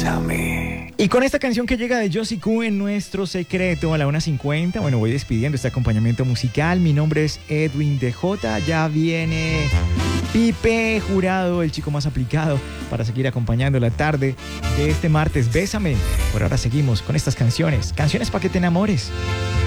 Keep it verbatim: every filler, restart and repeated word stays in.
Bésame. Y con esta canción que llega de Josie Q en nuestro secreto a la una cincuenta, bueno, voy despidiendo este acompañamiento musical. Mi nombre es Edwin D J. Ya viene Pipe Jurado, el chico más aplicado, para seguir acompañando la tarde de este martes. Bésame. Por ahora seguimos con estas canciones. Canciones para que te enamores.